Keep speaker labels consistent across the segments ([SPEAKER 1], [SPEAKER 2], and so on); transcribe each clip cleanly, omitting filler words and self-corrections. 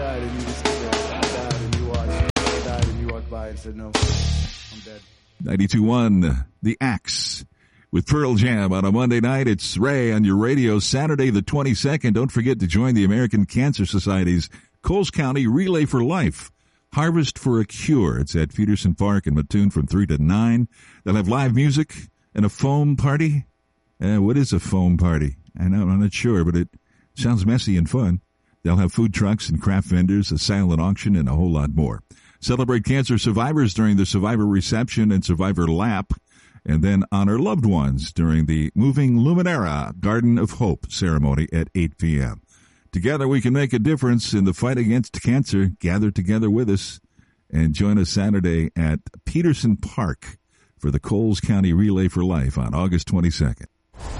[SPEAKER 1] died and you just stood there. I died and you watched. I died and you walked by and said, no, I'm dead.
[SPEAKER 2] 92.1, The Axe. With Pearl Jam on a Monday night, it's Ray on your radio. Saturday the 22nd, don't forget to join the American Cancer Society's Coles County Relay for Life. Harvest for a Cure. It's at Peterson Park in Mattoon from 3 to 9. They'll have live music and a foam party. What is a foam party? I know, I'm not sure, but it sounds messy and fun. They'll have food trucks and craft vendors, a silent auction, and a whole lot more. Celebrate cancer survivors during the Survivor Reception and Survivor Lap, and then honor loved ones during the Moving Luminara Garden of Hope ceremony at 8 p.m. Together we can make a difference in the fight against cancer. Gather together with us and join us Saturday at Peterson Park for the Coles County Relay for Life on August 22nd.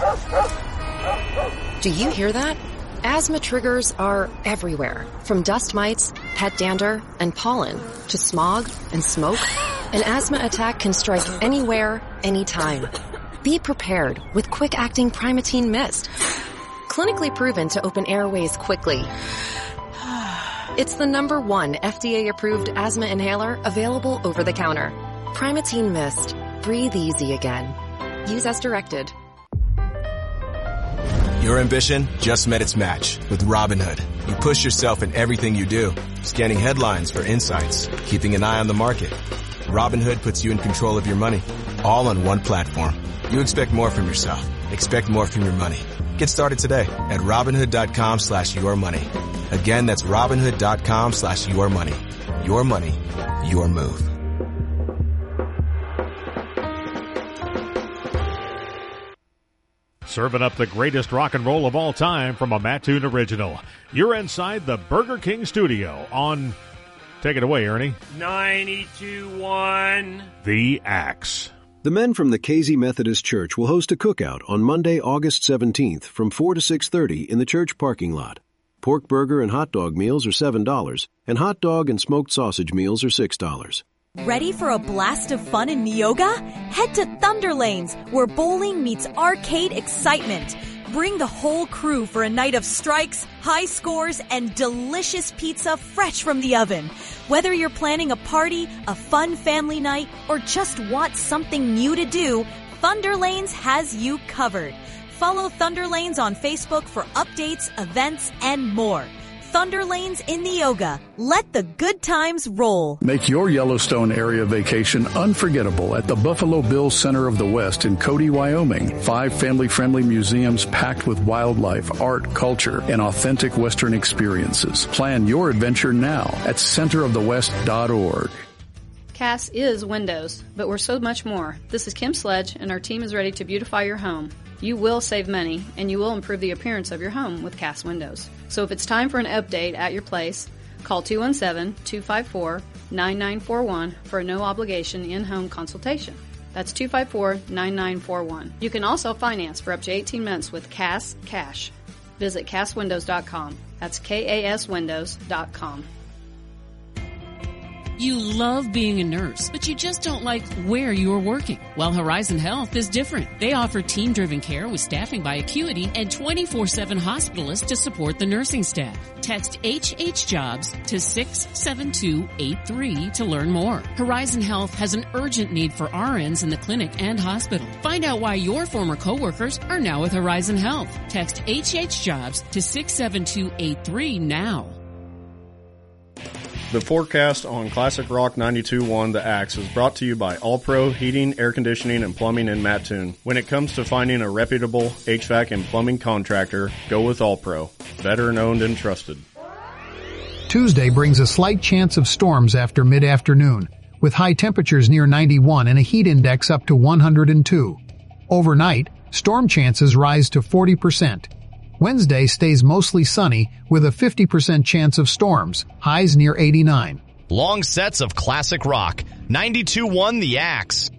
[SPEAKER 3] Do you hear that? Asthma triggers are everywhere, from dust mites, pet dander, and pollen, to smog and smoke. An asthma attack can strike anywhere, anytime. Be prepared with quick-acting Primatene Mist. Clinically proven to open airways quickly. It's the #1 FDA-approved asthma inhaler available over the counter. Primatene Mist. Breathe easy again. Use as directed.
[SPEAKER 4] Your ambition just met its match with Robinhood. You push yourself in everything you do, scanning headlines for insights, keeping an eye on the market. Robinhood puts you in control of your money, all on one platform. You expect more from yourself. Expect more from your money. Get started today at Robinhood.com/yourmoney. Again, that's Robinhood.com/yourmoney. Your money, your move.
[SPEAKER 5] Serving up the greatest rock and roll of all time from a Mattoon original. You're inside the Burger King studio on... Take it away, Ernie.
[SPEAKER 6] 92.1
[SPEAKER 5] The Axe.
[SPEAKER 7] The men from the Casey Methodist Church will host a cookout on Monday, August 17th from 4 to 6:30 in the church parking lot. Pork burger and hot dog meals are $7, and hot dog and smoked sausage meals are $6.
[SPEAKER 8] Ready for a blast of fun in Neoga? Head to Thunder Lanes, where bowling meets arcade excitement. Bring the whole crew for a night of strikes, high scores, and delicious pizza fresh from the oven. Whether you're planning a party, a fun family night, or just want something new to do, Thunder Lanes has you covered. Follow Thunder Lanes on Facebook for updates, events, and more. Thunder Lanes in Neoga. Let the good times roll.
[SPEAKER 9] Make your Yellowstone area vacation unforgettable at the Buffalo Bill Center of the West in Cody, Wyoming. 5 family-friendly museums packed with wildlife, art, culture, and authentic Western experiences. Plan your adventure now at centerofthewest.org.
[SPEAKER 10] Cass is windows, but we're so much more. This is Kim Sledge, and our team is ready to beautify your home. You will save money, and you will improve the appearance of your home with Cass Windows. So if it's time for an update at your place, call 217-254-9941 for a no-obligation in-home consultation. That's 254-9941. You can also finance for up to 18 months with Cass Cash. Visit CassWindows.com. That's KASWindows.com.
[SPEAKER 11] You love being a nurse, but you just don't like where you are working. Well, Horizon Health is different. They offer team-driven care with staffing by Acuity and 24/7 hospitalists to support the nursing staff. Text HHJobs to 67283 to learn more. Horizon Health has an urgent need for RNs in the clinic and hospital. Find out why your former coworkers are now with Horizon Health. Text HHJobs to 67283 now.
[SPEAKER 12] The forecast on Classic Rock 92.1 The Axe is brought to you by All Pro Heating, Air Conditioning, and Plumbing in Mattoon. When it comes to finding a reputable HVAC and plumbing contractor, go with All Pro. Veteran owned and trusted.
[SPEAKER 13] Tuesday brings a slight chance of storms after mid-afternoon, with high temperatures near 91 and a heat index up to 102. Overnight, storm chances rise to 40%. Wednesday stays mostly sunny with a 50% chance of storms, highs near 89.
[SPEAKER 14] Long sets of classic rock. 92.1 The Axe.